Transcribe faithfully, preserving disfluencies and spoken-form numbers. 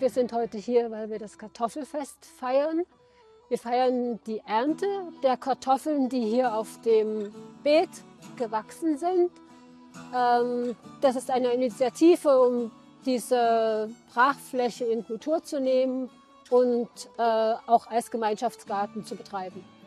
Wir sind heute hier, weil wir das Kartoffelfest feiern. Wir feiern die Ernte der Kartoffeln, die hier auf dem Beet gewachsen sind. Ähm, das ist eine Initiative, um diese Brachfläche in Kultur zu nehmen und äh, auch als Gemeinschaftsgarten zu betreiben.